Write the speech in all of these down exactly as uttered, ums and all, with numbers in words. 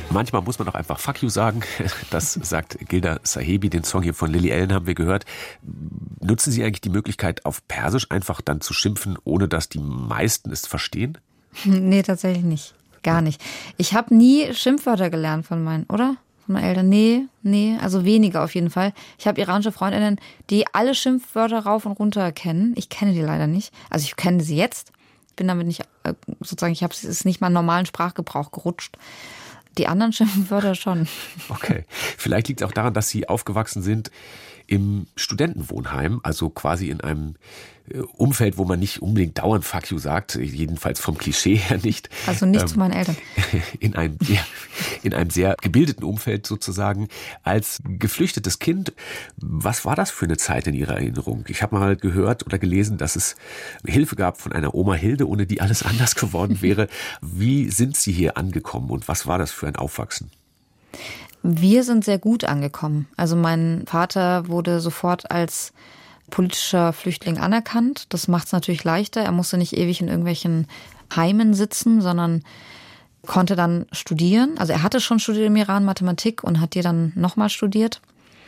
Manchmal muss man auch einfach Fuck you sagen. Das sagt Gilda Sahebi. Den Song hier von Lily Allen haben wir gehört. Nutzen Sie eigentlich die Möglichkeit, auf Persisch einfach dann zu schimpfen, ohne dass die meisten es verstehen? Nee, tatsächlich nicht. Gar nicht. Ich habe nie Schimpfwörter gelernt von meinen, oder? Von meinen Eltern. Nee, nee, also weniger auf jeden Fall. Ich habe iranische Freundinnen, die alle Schimpfwörter rauf und runter kennen. Ich kenne die leider nicht. Also ich kenne sie jetzt. Bin damit nicht, sozusagen, ich habe es ist nicht mal im normalen Sprachgebrauch gerutscht. Die anderen Schimpfwörter schon. Okay. Vielleicht liegt es auch daran, dass Sie aufgewachsen sind im Studentenwohnheim, also quasi in einem Umfeld, wo man nicht unbedingt dauernd Fuck you sagt, jedenfalls vom Klischee her nicht. Also nicht ähm, zu meinen Eltern. In einem, ja, in einem sehr gebildeten Umfeld sozusagen. Als geflüchtetes Kind, was war das für eine Zeit in Ihrer Erinnerung? Ich habe mal gehört oder gelesen, dass es Hilfe gab von einer Oma Hilde, ohne die alles anders geworden wäre. Wie sind Sie hier angekommen und was war das für ein Aufwachsen? Wir sind sehr gut angekommen. Also mein Vater wurde sofort als politischer Flüchtling anerkannt. Das macht es natürlich leichter. Er musste nicht ewig in irgendwelchen Heimen sitzen, sondern konnte dann studieren. Also er hatte schon studiert im Iran Mathematik und hat die dann nochmal studiert.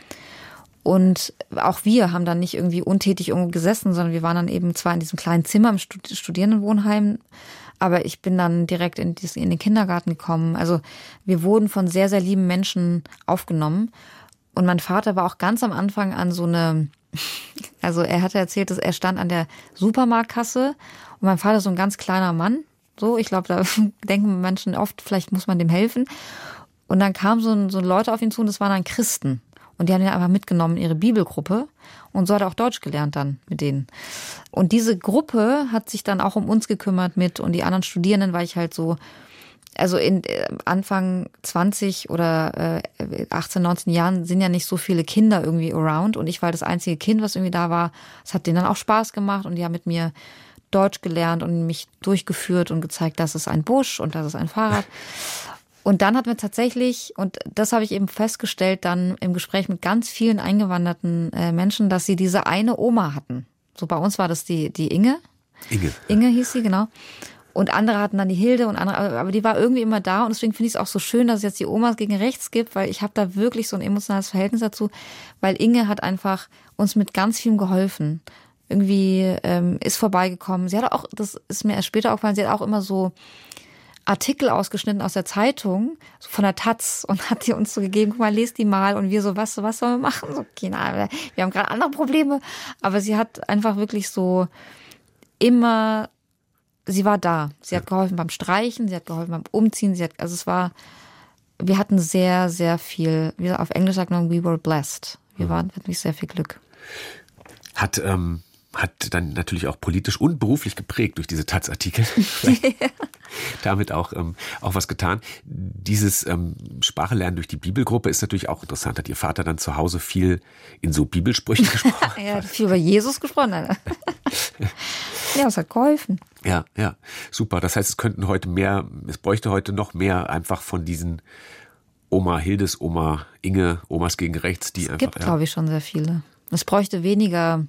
Und auch wir haben dann nicht irgendwie untätig irgendwo gesessen, sondern wir waren dann eben zwar in diesem kleinen Zimmer im Studierendenwohnheim, aber ich bin dann direkt in, in den Kindergarten gekommen. Also wir wurden von sehr, sehr lieben Menschen aufgenommen. Und mein Vater war auch ganz am Anfang an so eine, also er hatte erzählt, dass er stand an der Supermarktkasse und mein Vater ist so ein ganz kleiner Mann. So, ich glaube, da denken Menschen oft, vielleicht muss man dem helfen. Und dann kamen so, so Leute auf ihn zu und das waren dann Christen. Und die haben ihn einfach mitgenommen in ihre Bibelgruppe. Und so hat er auch Deutsch gelernt dann mit denen. Und diese Gruppe hat sich dann auch um uns gekümmert mit und die anderen Studierenden, weil ich halt so, also in Anfang zwanzig oder achtzehn, neunzehn Jahren sind ja nicht so viele Kinder irgendwie around. Und ich war das einzige Kind, was irgendwie da war. Es hat denen dann auch Spaß gemacht und die haben mit mir Deutsch gelernt und mich durchgeführt und gezeigt, das ist ein Busch und das ist ein Fahrrad. Und dann hatten wir tatsächlich, und das habe ich eben festgestellt dann im Gespräch mit ganz vielen eingewanderten äh, Menschen, dass sie diese eine Oma hatten. So bei uns war das die, die Inge. Inge. Inge hieß sie, genau. Und andere hatten dann die Hilde und andere, aber die war irgendwie immer da und deswegen finde ich es auch so schön, dass es jetzt die Omas gegen rechts gibt, weil ich habe da wirklich so ein emotionales Verhältnis dazu, weil Inge hat einfach uns mit ganz vielem geholfen. Irgendwie ähm, ist vorbeigekommen. Sie hat auch, das ist mir erst später aufgefallen, sie hat auch immer so Artikel ausgeschnitten aus der Zeitung, so von der Taz und hat die uns so gegeben, guck mal, lest die mal und wir so, was, was sollen wir machen? So, okay, na, wir haben gerade andere Probleme, aber sie hat einfach wirklich so immer, sie war da. Sie hat geholfen beim Streichen, sie hat geholfen beim Umziehen, sie hat, also es war, wir hatten sehr, sehr viel, wie auf Englisch sagt man, we were blessed. Wir waren wirklich sehr viel Glück. Hat, ähm, hat dann natürlich auch politisch und beruflich geprägt durch diese Taz-Artikel. Damit auch, ähm, auch was getan. Dieses ähm, Sprache lernen durch die Bibelgruppe ist natürlich auch interessant. Hat Ihr Vater dann zu Hause viel in so Bibelsprüchen gesprochen? Er hat viel über Jesus gesprochen. Ja, es hat geholfen. Ja, ja, super. Das heißt, es könnten heute mehr, es bräuchte heute noch mehr einfach von diesen Oma Hildes, Oma Inge, Omas gegen rechts, die es einfach. Es gibt, ja, glaube ich, schon sehr viele. Es bräuchte weniger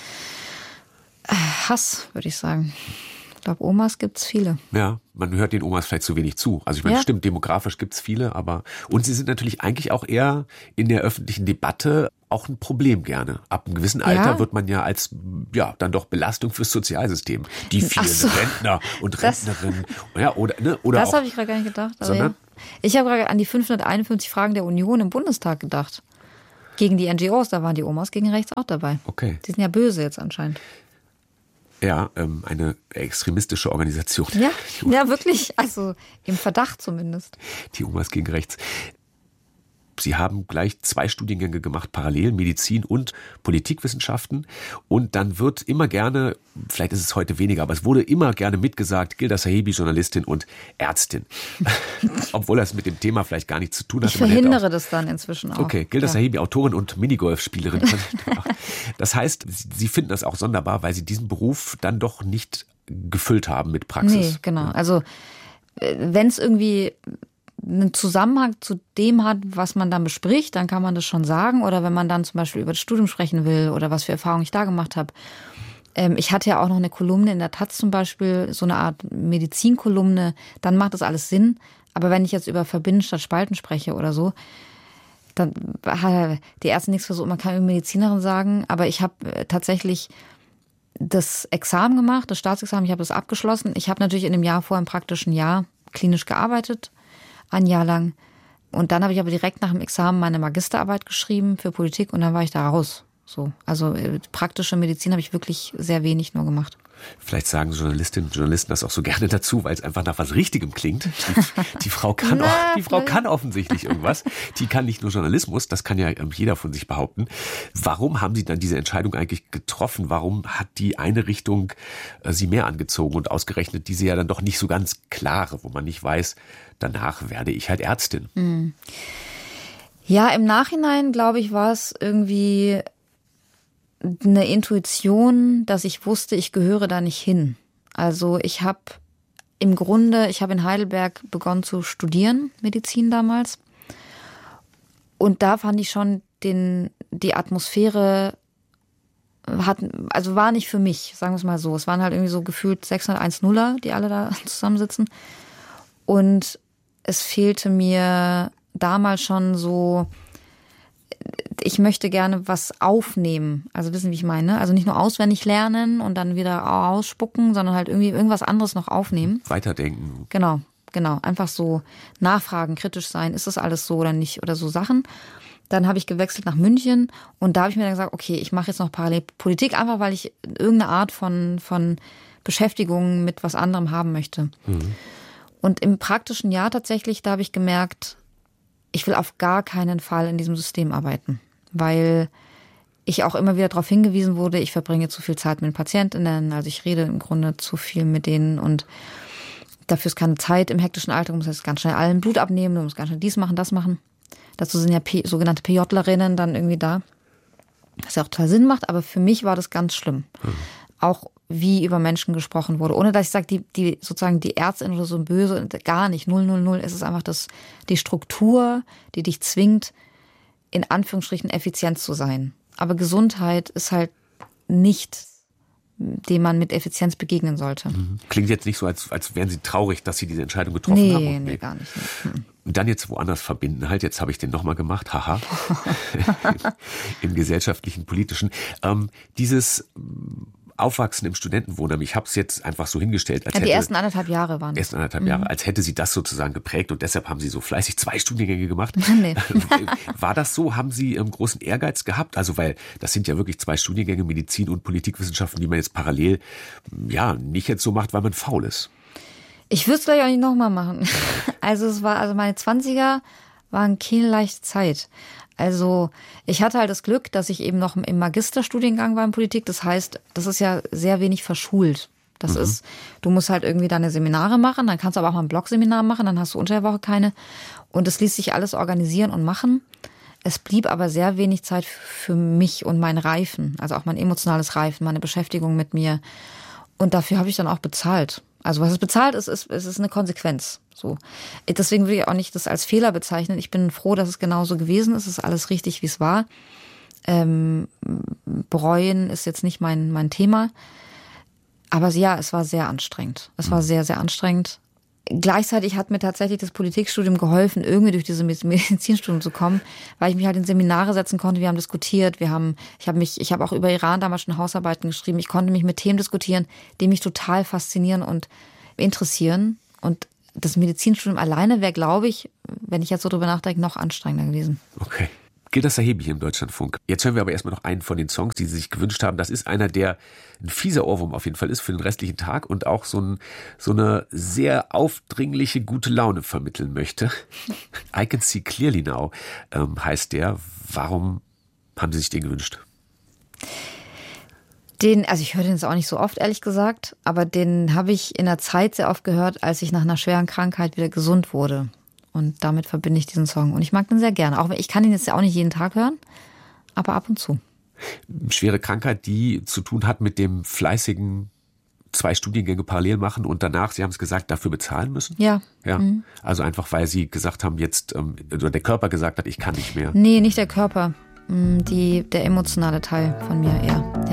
Hass, würde ich sagen. Ich glaube, Omas gibt's viele. Ja, man hört den Omas vielleicht zu wenig zu. Also ich meine, ja. Stimmt, demografisch gibt's viele, aber und sie sind natürlich eigentlich auch eher in der öffentlichen Debatte auch ein Problem gerne. Ab einem gewissen Alter ja. wird man ja als, ja, dann doch Belastung fürs Sozialsystem. Die vielen so. Rentner und Rentnerinnen. Das, ja, oder, ne, oder das habe ich gerade gar nicht gedacht. Aber sondern, ja. Ich habe gerade an die fünfhunderteinundfünfzig Fragen der Union im Bundestag gedacht. Gegen die N G Os, da waren die Omas gegen rechts auch dabei. Okay. Die sind ja böse jetzt anscheinend. Ja, ähm, eine extremistische Organisation. Ja, ja, wirklich. Also im Verdacht zumindest. Die Omas gegen rechts. Sie haben gleich zwei Studiengänge gemacht, parallel, Medizin und Politikwissenschaften. Und dann wird immer gerne, vielleicht ist es heute weniger, aber es wurde immer gerne mitgesagt, Gilda Sahebi, Journalistin und Ärztin. Obwohl das mit dem Thema vielleicht gar nichts zu tun hat. Ich verhindere auch, das dann inzwischen auch. Okay, Gilda ja. Sahebi, Autorin und Minigolfspielerin. Das heißt, Sie finden das auch sonderbar, weil Sie diesen Beruf dann doch nicht gefüllt haben mit Praxis. Nee, genau. Also wenn es irgendwie einen Zusammenhang zu dem hat, was man dann bespricht, dann kann man das schon sagen. Oder wenn man dann zum Beispiel über das Studium sprechen will oder was für Erfahrungen ich da gemacht habe. Ähm, ich hatte ja auch noch eine Kolumne in der Taz zum Beispiel, so eine Art Medizinkolumne. Dann macht das alles Sinn. Aber wenn ich jetzt über Verbinden statt Spalten spreche oder so, dann hat die Ärzte nichts versucht. Man kann irgendwie Medizinerin sagen, aber ich habe tatsächlich das Examen gemacht, das Staatsexamen, ich habe das abgeschlossen. Ich habe natürlich in dem Jahr vorher im praktischen Jahr klinisch gearbeitet, ein Jahr lang. Und dann habe ich aber direkt nach dem Examen meine Magisterarbeit geschrieben für Politik und dann war ich da raus. So, also praktische Medizin habe ich wirklich sehr wenig nur gemacht. Vielleicht sagen Journalistinnen und Journalisten das auch so gerne dazu, weil es einfach nach was Richtigem klingt. Die, die Frau kann auch, die Frau kann offensichtlich irgendwas. Die kann nicht nur Journalismus, das kann ja jeder von sich behaupten. Warum haben Sie dann diese Entscheidung eigentlich getroffen? Warum hat die eine Richtung Sie mehr angezogen und ausgerechnet diese ja dann doch nicht so ganz klare, wo man nicht weiß, danach werde ich halt Ärztin? Mhm. Ja, im Nachhinein, glaube ich, war es irgendwie eine Intuition, dass ich wusste, ich gehöre da nicht hin. Also ich habe im Grunde, ich habe in Heidelberg begonnen zu studieren, Medizin damals. Und da fand ich schon den, die Atmosphäre hat, also war nicht für mich, sagen wir es mal so. Es waren halt irgendwie so gefühlt sechshunderteins Nuller, die alle da zusammensitzen. Und es fehlte mir damals schon so, ich möchte gerne was aufnehmen. Also wissen, wie ich meine? Also nicht nur auswendig lernen und dann wieder ausspucken, sondern halt irgendwie irgendwas anderes noch aufnehmen. Weiterdenken. Genau, genau. Einfach so nachfragen, kritisch sein. Ist das alles so oder nicht? Oder so Sachen. Dann habe ich gewechselt nach München und da habe ich mir dann gesagt, okay, ich mache jetzt noch parallel Politik, einfach weil ich irgendeine Art von, von Beschäftigung mit was anderem haben möchte. Mhm. Und im praktischen Jahr tatsächlich, da habe ich gemerkt, ich will auf gar keinen Fall in diesem System arbeiten, weil ich auch immer wieder darauf hingewiesen wurde, ich verbringe zu viel Zeit mit den Patientinnen, also ich rede im Grunde zu viel mit denen und dafür ist keine Zeit im hektischen Alltag, du musst jetzt ganz schnell allen Blut abnehmen, du musst ganz schnell dies machen, das machen. Dazu sind ja P- sogenannte PJlerinnen dann irgendwie da, was ja auch total Sinn macht, aber für mich war das ganz schlimm. Mhm. Auch wie über Menschen gesprochen wurde. Ohne dass ich sage, die, die sozusagen die Ärztin oder so böse, gar nicht, null, null, null. Es ist einfach das, die Struktur, die dich zwingt, in Anführungsstrichen effizient zu sein. Aber Gesundheit ist halt nicht, dem man mit Effizienz begegnen sollte. Klingt jetzt nicht so, als, als wären Sie traurig, dass Sie diese Entscheidung getroffen nee, haben. Nee, nee, gar nicht. Hm. Und dann jetzt woanders verbinden halt. Jetzt habe ich den nochmal gemacht, haha. Im gesellschaftlichen, politischen. Ähm, dieses Aufwachsen im Studentenwohnheim, ich habe es jetzt einfach so hingestellt. Als ja, die hätte, ersten anderthalb Jahre waren. Ersten anderthalb mhm. Jahre, als hätte sie das sozusagen geprägt und deshalb haben Sie so fleißig zwei Studiengänge gemacht. Nee. War das so? Haben Sie einen großen Ehrgeiz gehabt? Also weil das sind ja wirklich zwei Studiengänge, Medizin und Politikwissenschaften, die man jetzt parallel ja nicht jetzt so macht, weil man faul ist. Ich würde es gleich auch nicht nochmal machen. Also es war, also meine Zwanziger waren keine leichte Zeit. Also ich hatte halt das Glück, dass ich eben noch im Magisterstudiengang war in Politik. Das heißt, das ist ja sehr wenig verschult. Das mhm. ist, du musst halt irgendwie deine Seminare machen, dann kannst du aber auch mal ein Blogseminar machen, dann hast du unter der Woche keine. Und es ließ sich alles organisieren und machen. Es blieb aber sehr wenig Zeit für mich und mein Reifen, also auch mein emotionales Reifen, meine Beschäftigung mit mir. Und dafür habe ich dann auch bezahlt. Also was es bezahlt ist, ist, ist, ist eine Konsequenz. So. Deswegen würde ich auch nicht das als Fehler bezeichnen. Ich bin froh, dass es genauso gewesen ist. Es ist alles richtig, wie es war. Ähm, bereuen ist jetzt nicht mein, mein Thema. Aber ja, es war sehr anstrengend. Es war sehr, sehr anstrengend. Gleichzeitig hat mir tatsächlich das Politikstudium geholfen, irgendwie durch dieses Medizinstudium zu kommen, weil ich mich halt in Seminare setzen konnte. Wir haben diskutiert, wir haben, ich habe mich, ich habe auch über Iran damals schon Hausarbeiten geschrieben. Ich konnte mich mit Themen diskutieren, die mich total faszinieren und interessieren. Und das Medizinstudium alleine wäre, glaube ich, wenn ich jetzt so drüber nachdenke, noch anstrengender gewesen. Okay. Gildas Sahebi hier im Deutschlandfunk. Jetzt hören wir aber erstmal noch einen von den Songs, die Sie sich gewünscht haben. Das ist einer, der ein fieser Ohrwurm auf jeden Fall ist für den restlichen Tag und auch so, ein, so eine sehr aufdringliche, gute Laune vermitteln möchte. I Can See Clearly Now ähm, heißt der. Warum haben Sie sich den gewünscht? Den, also ich höre den jetzt auch nicht so oft, ehrlich gesagt, aber den habe ich in der Zeit sehr oft gehört, als ich nach einer schweren Krankheit wieder gesund wurde. Und damit verbinde ich diesen Song. Und ich mag den sehr gerne. Auch ich kann ihn jetzt ja auch nicht jeden Tag hören, aber ab und zu. Schwere Krankheit, die zu tun hat mit dem fleißigen zwei Studiengänge parallel machen und danach, Sie haben es gesagt, dafür bezahlen müssen? Ja. Ja. Mhm. Also einfach, weil Sie gesagt haben, jetzt, oder der Körper gesagt hat, ich kann nicht mehr. Nee, nicht der Körper. Die, der emotionale Teil von mir eher. Ja.